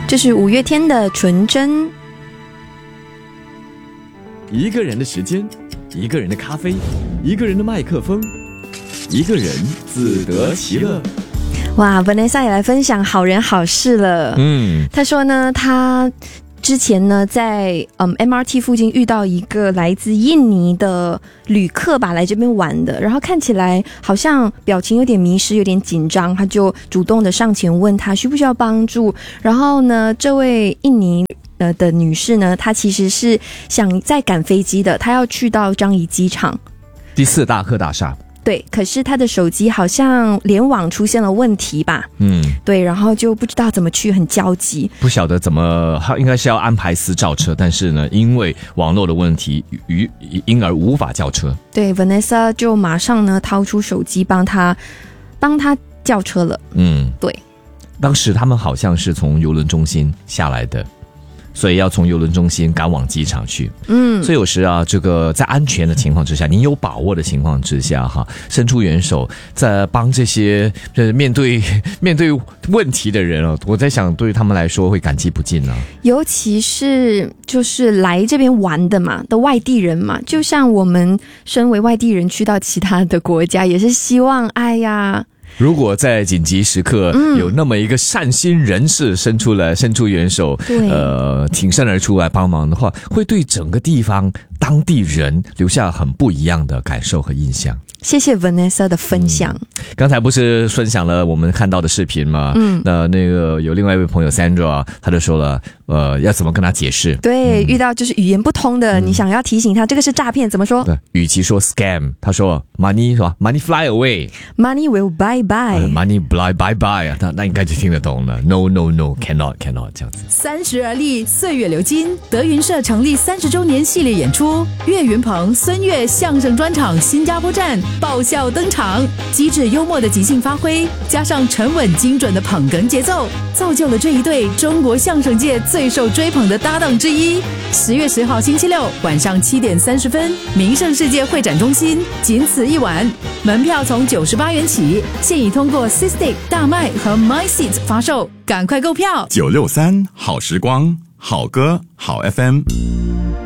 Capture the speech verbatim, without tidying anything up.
这是五月天的《纯真》。 一个人的时间，一个人的咖啡，一个人的麦克风，一个人自得其乐。 哇 Vanessa 也来分享好人好事了。嗯，他说呢，他之前呢在嗯 M R T 附近遇到一个来自印尼的旅客吧，来这边玩的，然后看起来好像表情有点迷失，有点紧张，他就主动的上前问他需不需要帮助。然后呢，这位印尼呃的女士呢，她其实是想在赶飞机的，她要去到樟宜机场第四大科大厦。 对，可是他的手机好像联网出现了问题吧？嗯，对，然后就不知道怎么去，很焦急， 不晓得怎么，他应该是要安排私照车，但是呢，因为网络的问题，于因而无法叫车。 对 ，Vanessa 就马上呢掏出手机帮他帮他叫车了。嗯，对， 当时他们好像是从邮轮中心下来的。所以要从邮轮中心赶往机场去，嗯，所以有时啊，这个在安全的情况之下，你有把握的情况之下，哈，伸出援手，在帮这些就是面对面对问题的人哦，我在想，对于他们来说会感激不尽啊。 尤其是就是来这边玩的嘛，的外地人嘛，就像我们身为外地人去到其他的国家，也是希望，哎呀。 如果在紧急时刻有那么一个善心人士伸出了伸出援手，呃，挺身而出来帮忙的话，会对整个地方当地人留下很不一样的感受和印象。 谢谢 Vanessa 的分享。嗯、 刚才不是分享了我们看到的视频吗？嗯，那那个有另外一位朋友 Sandra， 他就说了，呃，要怎么跟他解释？ 对，嗯、遇到就是语言不通的，嗯、你想要提醒他这个是诈骗，怎么说？ 对，与其说 scam， 他说 money 是吧 ？money fly away，money will bye bye，money bye bye bye 啊，那那应该就听得懂了。No no no，cannot cannot 这样子。 三十而立，岁月流金。德云社成立三十周年系列演出，岳云鹏、孙越相声专场新加坡站。爆笑登场，机智幽默的即兴发挥，加上沉稳精准的捧哏节奏，造就了这一对中国相声界最受追捧的搭档之一。十月十号星期六晚上七点三十分，名盛世界会展中心，仅此一晚，门票从九十八元起，现已通过 Systix、大麦和 MySeat 发售，赶快购票！ 九六三好时光，好歌好 F M。